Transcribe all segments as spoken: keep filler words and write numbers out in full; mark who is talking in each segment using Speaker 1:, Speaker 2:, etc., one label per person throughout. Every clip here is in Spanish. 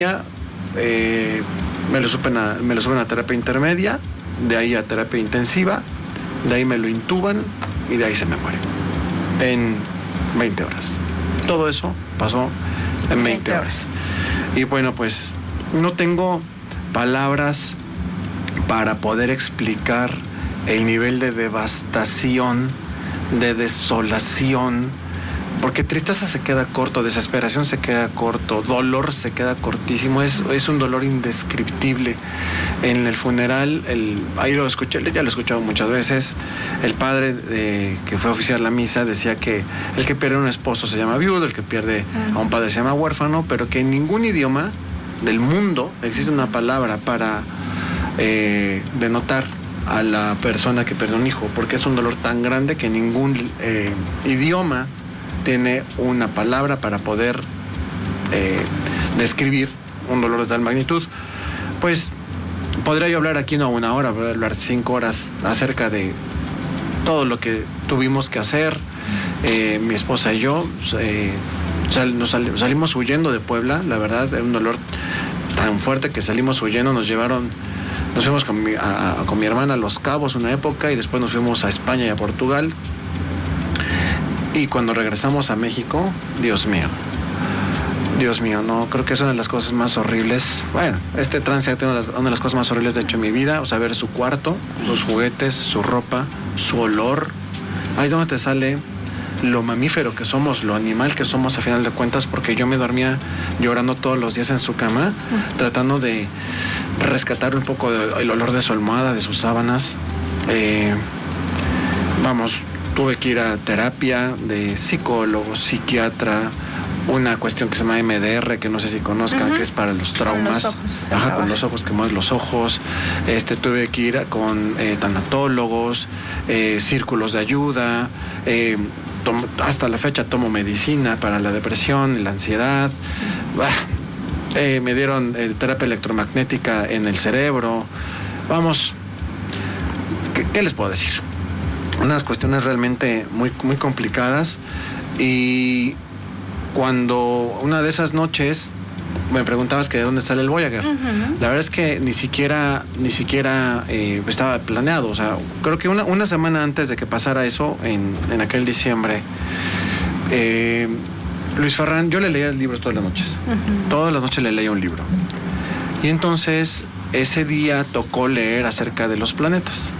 Speaker 1: eh, me lo suben a, me lo suben a terapia intermedia, de ahí a terapia intensiva, de ahí me lo intuban y de ahí se me muere en veinte horas. Todo eso pasó en veinte horas. Y bueno, pues no tengo palabras para poder explicar el nivel de devastación, de desolación, porque tristeza se queda corto, desesperación se queda corto, dolor se queda cortísimo, es, es un dolor indescriptible. En el funeral, el, ahí lo escuché, ya lo he escuchado muchas veces, el padre de, que fue a oficiar la misa decía que el que pierde a un esposo se llama viudo, el que pierde a un padre se llama huérfano, pero que en ningún idioma del mundo existe una palabra para eh, denotar a la persona que perdió un hijo, porque es un dolor tan grande que ningún eh, idioma tiene una palabra para poder eh, describir un dolor de tal magnitud. Pues podría yo hablar aquí no una hora, podría hablar cinco horas acerca de todo lo que tuvimos que hacer, eh, mi esposa y yo. Eh, sal, nos sal, salimos huyendo de Puebla, la verdad, era un dolor tan fuerte que salimos huyendo, nos llevaron, nos fuimos con mi, a, a, con mi hermana a Los Cabos una época y después nos fuimos a España y a Portugal. Y cuando regresamos a México, Dios mío, Dios mío, no, creo que es una de las cosas más horribles. Bueno, este trance ha sido una, una de las cosas más horribles de hecho en mi vida, o sea, ver su cuarto, sus juguetes, su ropa, su olor. Ahí es donde te sale lo mamífero que somos, lo animal que somos a final de cuentas, porque yo me dormía llorando todos los días en su cama, uh-huh. tratando de rescatar un poco del olor de su almohada, de sus sábanas. Eh, vamos... Tuve que ir a terapia de psicólogo, psiquiatra, una cuestión que se llama M D R, que no sé si conozcan, uh-huh. que es para los traumas. Con los ojos. Ajá, con los ojos, que mueven los ojos. Este, tuve que ir con eh, tanatólogos, eh, círculos de ayuda. Eh, tomo, hasta la fecha tomo medicina para la depresión, la ansiedad. Uh-huh. Eh, me dieron eh, terapia electromagnética en el cerebro. Vamos, ¿qué, qué les puedo decir? Unas cuestiones realmente muy, muy complicadas, y cuando una de esas noches me preguntabas que de dónde sale el Voyager, uh-huh. la verdad es que ni siquiera ni siquiera eh, estaba planeado. O sea, creo que una, una semana antes de que pasara eso, en, en aquel diciembre, eh, Luis Ferrán, yo le leía libros todas las noches, uh-huh. todas las noches le leía un libro, y entonces ese día tocó leer acerca de los planetas.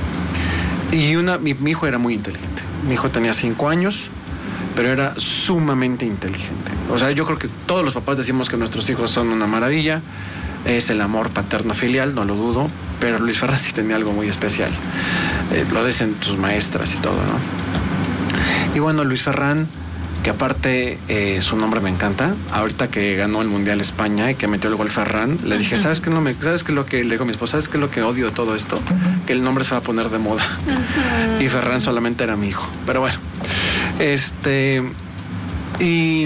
Speaker 1: Y una, mi, mi hijo era muy inteligente. Mi hijo tenía cinco años, pero era sumamente inteligente. O sea, yo creo que todos los papás decimos que nuestros hijos son una maravilla. Es el amor paterno filial, no lo dudo. Pero Luis Ferrán sí tenía algo muy especial. Eh, lo dicen sus maestras y todo, ¿no? Y bueno, Luis Ferrán, que aparte eh, su nombre me encanta. Ahorita que ganó el Mundial España y que metió el gol Ferrán, le dije, uh-huh. ¿sabes qué no me, ¿sabes qué es lo que le digo a mi esposa? ¿Sabes qué es lo que odio de todo esto? Uh-huh. Que el nombre se va a poner de moda. Uh-huh. Y Ferrán solamente era mi hijo. Pero bueno, este y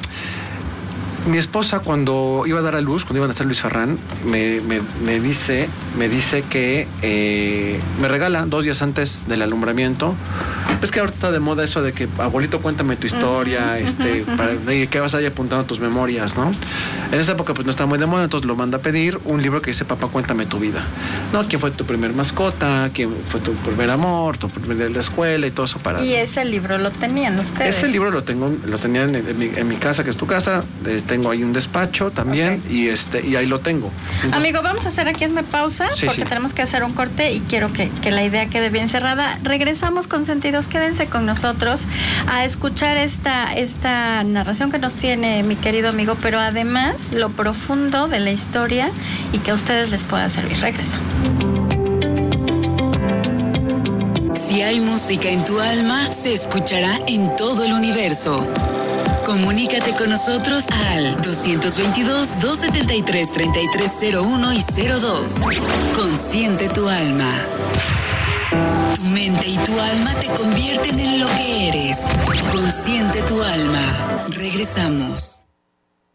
Speaker 1: mi esposa, cuando iba a dar a luz, cuando iban a hacer Luis Ferrán, me, me, me dice, me dice que eh, me regala dos días antes del alumbramiento. Es que ahorita está de moda eso de que, abuelito, cuéntame tu historia, uh-huh, este, uh-huh. para que vas a ir apuntando tus memorias, ¿no? En esa época pues no está muy de moda, entonces lo manda a pedir un libro que dice, papá, cuéntame tu vida, ¿no? ¿Quién fue tu primer mascota? ¿Quién fue tu primer amor? Tu primer día de la escuela y todo eso para...
Speaker 2: ¿Y ese libro lo tenían ustedes?
Speaker 1: Ese libro lo tengo, lo tenían en, en, mi, en mi casa, que es tu casa. Tengo ahí un despacho también, okay. y este y ahí lo tengo. Entonces,
Speaker 2: amigo, vamos a hacer aquí hazme pausa, sí, porque sí. tenemos que hacer un corte y quiero que, que la idea quede bien cerrada. Regresamos con Sentidos, quédense con nosotros a escuchar esta, esta narración que nos tiene mi querido amigo, pero además lo profundo de la historia y que a ustedes les pueda servir. Regreso.
Speaker 3: Si hay música en tu alma, se escuchará en todo el universo. Comunícate con nosotros al dos veintidós, dos setenta y tres, treinta y tres cero uno y cero dos. Consiente tu alma. Tu mente y tu alma te convierten en lo que eres. Consiente tu alma. Regresamos.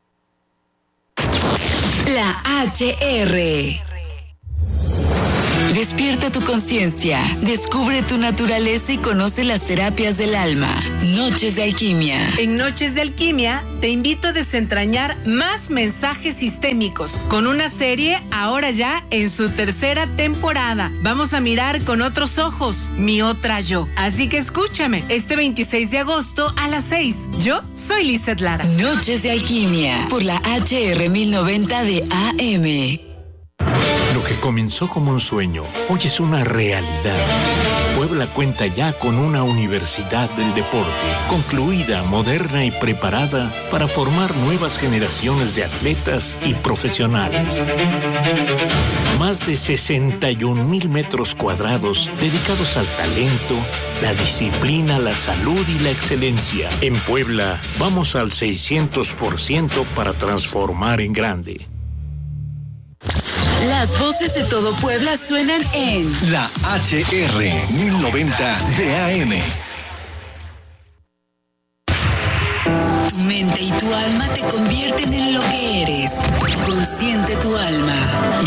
Speaker 3: La H R. Despierta tu conciencia, descubre tu naturaleza y conoce las terapias del alma. Noches de Alquimia.
Speaker 4: En Noches de Alquimia te invito a desentrañar más mensajes sistémicos con una serie ahora ya en su tercera temporada. Vamos a mirar con otros ojos mi otra yo. Así que escúchame este veintiséis de agosto a las seis. Yo soy Lizeth Lara.
Speaker 3: Noches de Alquimia por la H R mil noventa de A M.
Speaker 5: Lo que comenzó como un sueño, hoy es una realidad. Puebla cuenta ya con una universidad del deporte, concluida, moderna y preparada para formar nuevas generaciones de atletas y profesionales. Más de sesenta y un mil metros cuadrados dedicados al talento, la disciplina, la salud y la excelencia. En Puebla, vamos al seiscientos por ciento para transformar en grande.
Speaker 3: Las voces de todo Puebla suenan en
Speaker 6: la H R mil noventa de A M.
Speaker 3: Tu mente y tu alma te convierten en lo que eres. Consciente tu alma.